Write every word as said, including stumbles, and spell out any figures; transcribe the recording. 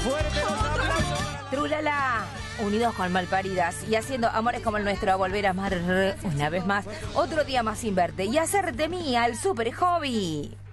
Fuerte los aplausos. Trulala, unidos con malparidas y haciendo amores como el nuestro, a volver a amar una vez más, otro día más sin verte y hacerte mía, el super hobby.